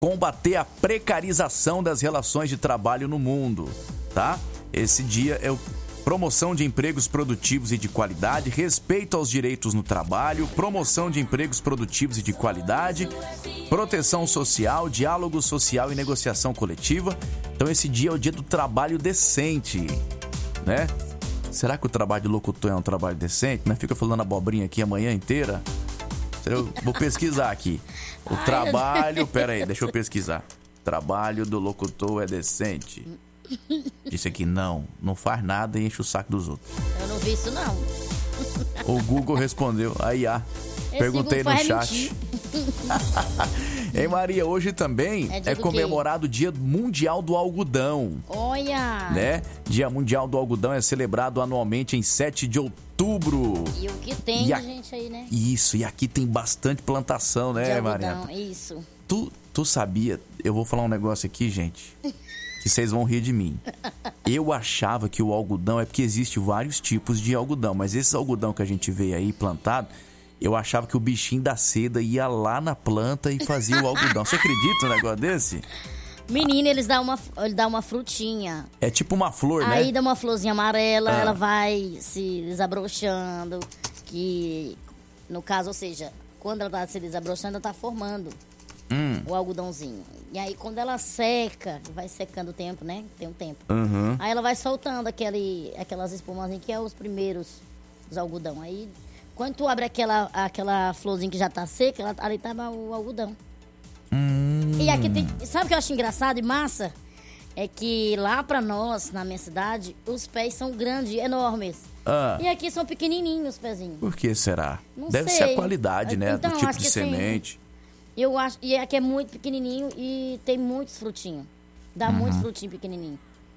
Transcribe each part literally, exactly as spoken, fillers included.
combater a precarização das relações de trabalho no mundo, tá? Esse dia é o promoção de empregos produtivos e de qualidade, respeito aos direitos no trabalho, promoção de empregos produtivos e de qualidade, proteção social, diálogo social e negociação coletiva. Então esse dia é o dia do trabalho decente, né? Será que o trabalho de locutor é um trabalho decente? Não fica falando abobrinha aqui a manhã inteira? Eu vou pesquisar aqui. O trabalho... Pera aí, deixa eu pesquisar. Trabalho do locutor é decente. Disse aqui, não, não faz nada e enche o saco dos outros. Eu não vi isso, não. O Google respondeu, a I A. Perguntei no chat. Ei, Maria, hoje também é, é comemorado o Dia Mundial do Algodão. Olha! Né? Dia Mundial do Algodão é celebrado anualmente em sete de outubro. E o que tem e a... de gente aí, né? Isso, e aqui tem bastante plantação, né, de Maria? algodão, isso. Tu, tu sabia, eu vou falar um negócio aqui, gente, que vocês vão rir de mim. Eu achava que o algodão é porque existe vários tipos de algodão, mas esse algodão que a gente vê aí plantado, eu achava que o bichinho da seda ia lá na planta e fazia o algodão. Você acredita num negócio desse? Menina, eles dão uma, ele dá uma frutinha. É tipo uma flor, né? Aí dá uma florzinha amarela, ah. ela vai se desabrochando. Que, no caso, ou seja, quando ela tá se desabrochando, ela tá formando hum. o algodãozinho. E aí, quando ela seca, vai secando o tempo, né? Tem um tempo. Uhum. Aí ela vai soltando aquele, aquelas espumazinhas que é os primeiros os algodão. Aí... Quando tu abre aquela, aquela florzinha que já tá seca, ela, ali tava o algodão. Hum. E aqui tem... Sabe o que eu acho engraçado e massa? É que lá pra nós, na minha cidade, os pés são grandes, enormes. Ah. E aqui são pequenininhos os pezinhos. Por que será? Não Deve sei. ser a qualidade, né? Então, do tipo acho de que semente. Sim. Eu acho... E aqui é muito pequenininho e tem muitos frutinhos. Dá uhum. muitos frutinhos pequenininhos.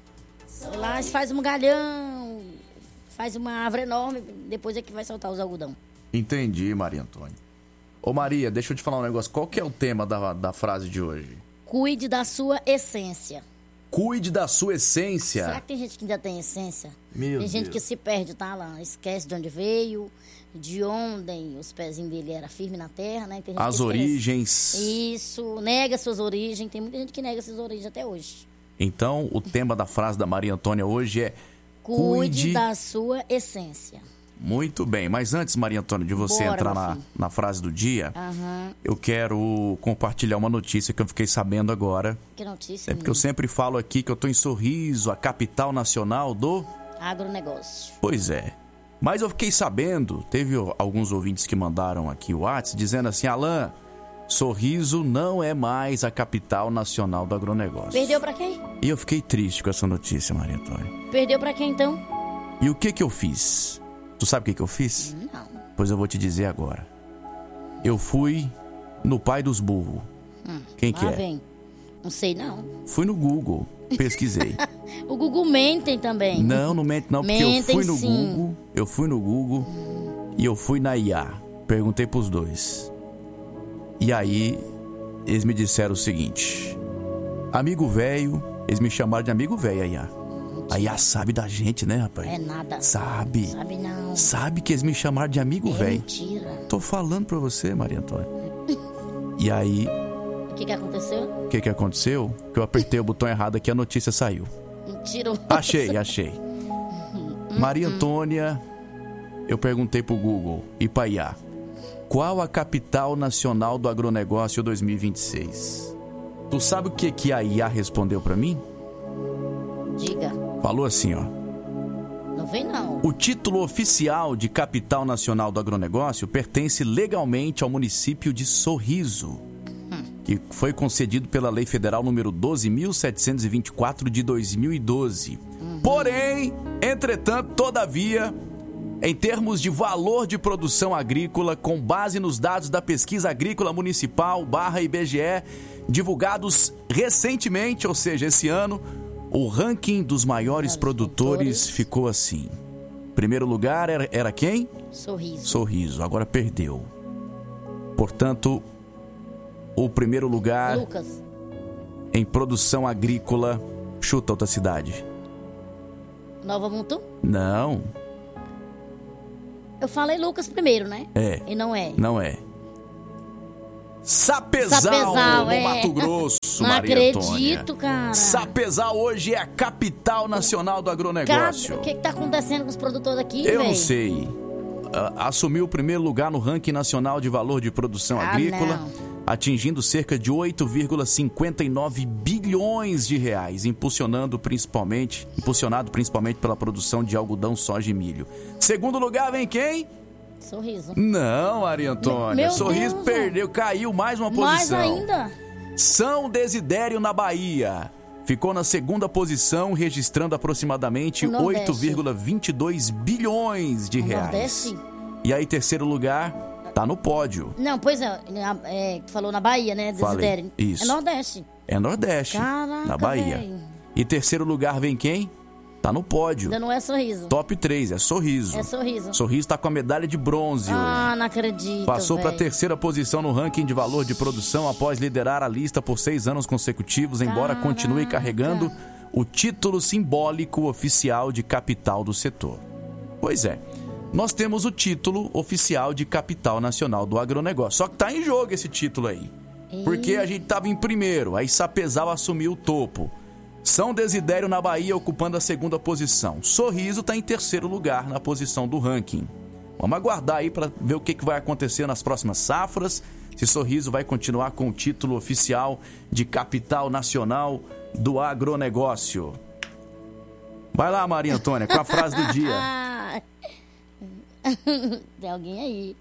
Lá faz um galhão... Faz uma árvore enorme, depois é que vai soltar os algodão. Entendi, Maria Antônia. Ô Maria, deixa eu te falar um negócio. Qual que é o tema da, da frase de hoje? Cuide da sua essência. Cuide da sua essência? Será que tem gente que ainda tem essência? Meu tem gente Deus. que se perde, tá lá, esquece de onde veio, de onde os pezinhos dele eram firmes na terra, né? Tem gente As que origens. Isso, nega suas origens. Tem muita gente que nega suas origens até hoje. Então, o tema da frase da Maria Antônia hoje é... Cuide, Cuide da sua essência. Muito bem, mas antes, Maria Antônia, de você Bora, entrar na, na frase do dia, uhum. eu quero compartilhar uma notícia que eu fiquei sabendo agora. Que notícia? É porque eu sempre falo aqui que eu tô em Sorriso, a capital nacional do... agronegócio. Pois é. Mas eu fiquei sabendo, teve alguns ouvintes que mandaram aqui o WhatsApp dizendo assim, Alan, Sorriso não é mais a capital nacional do agronegócio. Perdeu pra quem? E eu fiquei triste com essa notícia, Maria Antônia. Perdeu pra quem, então? E o que que eu fiz? Tu sabe o que que eu fiz? Não. Pois eu vou te dizer agora. Eu fui no pai dos burros. Hum, Quem que é? Vem. Não sei, não. Fui no Google, pesquisei. O Google mentem também. Não, não mente não, porque mentem, eu fui no sim. Google, eu fui no Google hum. e eu fui na I A. Perguntei pros dois. E aí, eles me disseram o seguinte. Amigo velho, eles me chamaram de amigo velho, a I A. A I A sabe da gente, né, rapaz? É nada. Sabe. Sabe não. Sabe que eles me chamaram de amigo é velho. Mentira. Tô falando pra você, Maria Antônia. E aí... O que que aconteceu? O que que aconteceu? Que eu apertei o botão errado aqui e a notícia saiu. Mentiroso. Achei, achei. Maria Antônia, eu perguntei pro Google e pra I A. Qual a capital nacional do agronegócio dois mil e vinte e seis? Tu sabe o que que a I A respondeu pra mim? Diga. Falou assim, ó. Não vem não. O título oficial de capital nacional do agronegócio pertence legalmente ao município de Sorriso, hum. que foi concedido pela Lei Federal número doze mil setecentos e vinte e quatro de dois mil e doze. Uhum. Porém, entretanto, todavia, em termos de valor de produção agrícola, com base nos dados da Pesquisa Agrícola Municipal barra I B G E, divulgados recentemente, ou seja, esse ano, o ranking dos maiores produtores ficou assim. Primeiro lugar era, era quem? Sorriso. Sorriso, agora perdeu. Portanto, o primeiro lugar Lucas. Em produção agrícola, chuta outra cidade. Nova Mutum? Não. Eu falei Lucas primeiro, né? É. E não é. Não é. Sapezal, Sapezal, no é. Mato Grosso, Não Maria acredito, Antônia. cara. Sapezal hoje é a capital nacional do agronegócio. Cara, o que, que tá acontecendo com os produtores aqui, Eu véi? não sei. Ah, assumiu o primeiro lugar no ranking nacional de valor de produção Ah, agrícola, não. atingindo cerca de oito vírgula cinquenta e nove bilhões de reais, impulsionando principalmente, impulsionado principalmente pela produção de algodão, soja e milho. Segundo lugar vem quem? Sorriso. Não, Maria Antônia. Meu Sorriso Deus. perdeu, caiu mais uma Mais posição. ainda? São Desidério, na Bahia. Ficou na segunda posição, registrando aproximadamente O Nordeste. oito vírgula vinte e dois bilhões de O reais. Nordeste? E aí, terceiro lugar, tá no pódio. Não, pois é, é, tu falou na Bahia, né? Falei. Desidério. Isso. É Nordeste. É Nordeste, Caraca, na Bahia. véi. E terceiro lugar vem quem? Tá no pódio. Ainda não é Sorriso. Top três, é Sorriso. É Sorriso. Sorriso tá com a medalha de bronze Ah, hoje. não acredito, Passou para a véi. terceira posição no ranking de valor de produção após liderar a lista por seis anos consecutivos, embora Caraca. continue carregando o título simbólico oficial de capital do setor. Pois é, nós temos o título oficial de capital nacional do agronegócio. Só que tá em jogo esse título aí. Porque a gente tava em primeiro, aí Sapezal assumiu o topo. São Desidério, na Bahia, ocupando a segunda posição. Sorriso tá em terceiro lugar na posição do ranking. Vamos aguardar aí para ver o que, que vai acontecer nas próximas safras. Se Sorriso vai continuar com o título oficial de capital nacional do agronegócio. Vai lá, Maria Antônia, com a frase do dia. Ah. Tem alguém aí.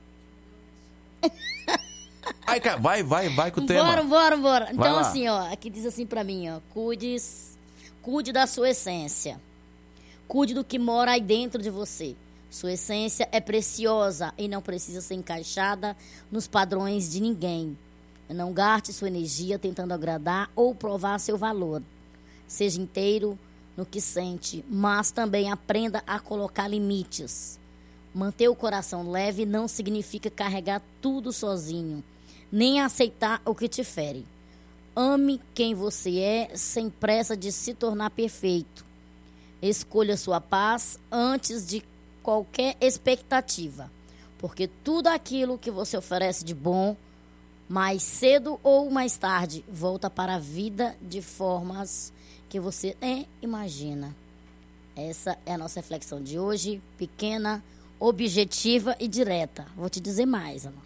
Vai, cara, vai, vai, vai com o tema. Bora, bora, bora. Vai Então, lá. assim, ó, aqui diz assim pra mim, ó. Cuide, cuide da sua essência. Cuide do que mora aí dentro de você. Sua essência é preciosa e não precisa ser encaixada nos padrões de ninguém. Não gaste sua energia tentando agradar ou provar seu valor. Seja inteiro no que sente, mas também aprenda a colocar limites. Manter o coração leve não significa carregar tudo sozinho, nem aceitar o que te fere. Ame quem você é, sem pressa de se tornar perfeito. Escolha sua paz antes de qualquer expectativa, porque tudo aquilo que você oferece de bom, mais cedo ou mais tarde, volta para a vida de formas que você nem imagina. Essa é a nossa reflexão de hoje, pequena, objetiva e direta. Vou te dizer mais, amor.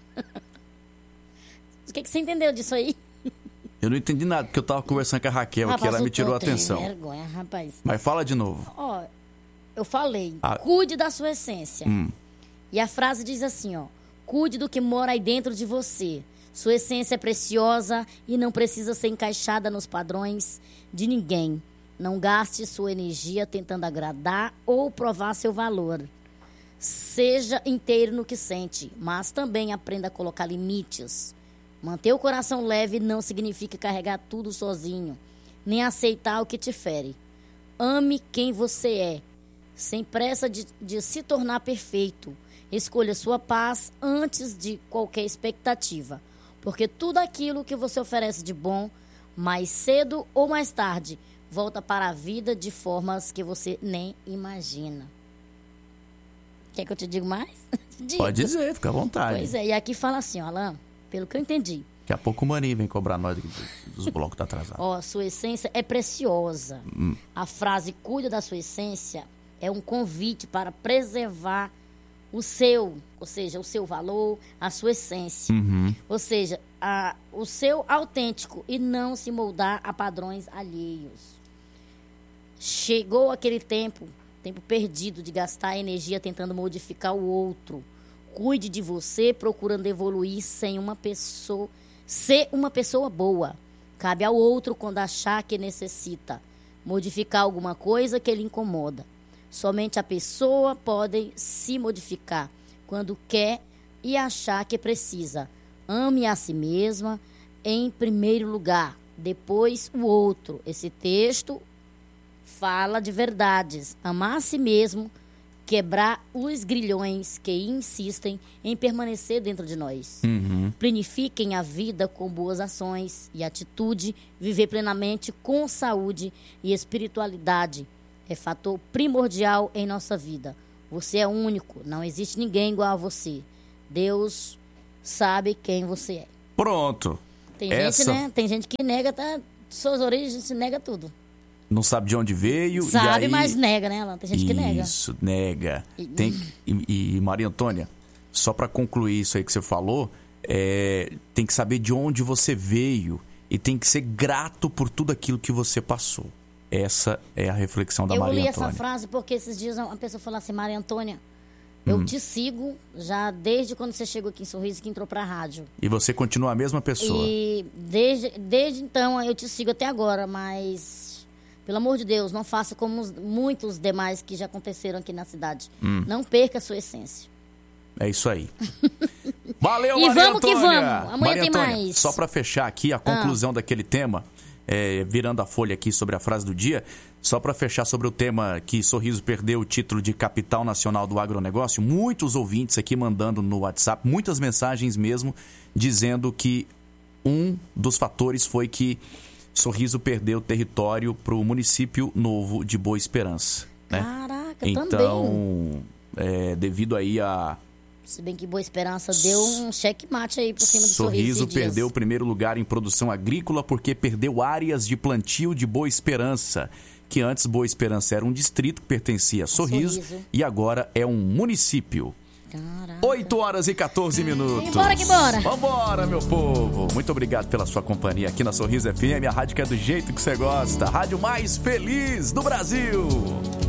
O que, que você entendeu disso aí? Eu não entendi nada, porque eu tava conversando com a Raquel aqui, Rapaz, ela me eu tirou a tô- tenho atenção. vergonha, rapaz. Mas fala de novo. Ó, eu falei, Ah. cuide da sua essência. Hum. E a frase diz assim, ó. Cuide do que mora aí dentro de você. Sua essência é preciosa e não precisa ser encaixada nos padrões de ninguém. Não gaste sua energia tentando agradar ou provar seu valor. Seja inteiro no que sente, mas também aprenda a colocar limites. Manter o coração leve não significa carregar tudo sozinho, nem aceitar o que te fere. Ame quem você é, sem pressa de, de se tornar perfeito. Escolha sua paz antes de qualquer expectativa, porque tudo aquilo que você oferece de bom, mais cedo ou mais tarde, volta para a vida de formas que você nem imagina. Quer que eu te diga mais? Digo. Pode dizer, fica à vontade. Pois é, e aqui fala assim, ó, Alain, pelo que eu entendi. Daqui a pouco o Maninho vem cobrar nós dos blocos que tá atrasado. Ó, sua essência é preciosa. Hum. A frase cuida da sua essência é um convite para preservar o seu, ou seja, o seu valor, a sua essência. Uhum. Ou seja, a, o seu autêntico e não se moldar a padrões alheios. Chegou aquele tempo, tempo perdido de gastar energia tentando modificar o outro. Cuide de você, procurando evoluir sem uma pessoa, ser uma pessoa boa. Cabe ao outro quando achar que necessita modificar alguma coisa que lhe incomoda. Somente a pessoa pode se modificar quando quer e achar que precisa. Ame a si mesma em primeiro lugar, depois o outro. Esse texto fala de verdades. Amar a si mesmo, quebrar os grilhões que insistem em permanecer dentro de nós. Uhum. Planifiquem a vida com boas ações e atitude, viver plenamente com saúde e espiritualidade. É fator primordial em nossa vida. Você é único, não existe ninguém igual a você. Deus sabe quem você é. Pronto. Tem Essa... gente, né? Tem gente que nega, tá? Suas origens, se nega tudo. Não sabe de onde veio. Sabe, e aí... mas nega, né? Tem gente que nega. Isso, nega. Tem... E, e Maria Antônia, só para concluir isso aí que você falou, é... tem que saber de onde você veio e tem que ser grato por tudo aquilo que você passou. Essa é a reflexão da eu Maria li Antônia. essa frase porque esses dias uma pessoa falou assim, Maria Antônia, eu hum. te sigo já desde quando você chegou aqui em Sorriso, que entrou pra rádio. E você continua a mesma pessoa. E desde, desde então eu te sigo até agora, mas... Pelo amor de Deus, não faça como os, muitos demais que já aconteceram aqui na cidade. Hum. Não perca a sua essência. É isso aí. Valeu, e Maria vamos Antônia. que vamos. Amanhã Maria tem Antônia, mais. Só para fechar aqui a conclusão ah. daquele tema, é, virando a folha aqui sobre a frase do dia, só para fechar sobre o tema que Sorriso perdeu o título de capital nacional do agronegócio, muitos ouvintes aqui mandando no WhatsApp, muitas mensagens mesmo, dizendo que um dos fatores foi que Sorriso perdeu território para o município novo de Boa Esperança. Né? Caraca, então, também. É, devido aí a... Se bem que Boa Esperança deu um checkmate aí por cima de Sorriso. Sorriso perdeu o primeiro lugar em produção agrícola porque perdeu áreas de plantio de Boa Esperança, que antes Boa Esperança era um distrito que pertencia a Sorriso, Sorriso. e agora é um município. Caraca. oito horas e quatorze minutos. Bora que bora. Vambora, meu povo. Muito obrigado pela sua companhia aqui na Sorriso F M, a rádio que é do jeito que você gosta. A rádio mais feliz do Brasil.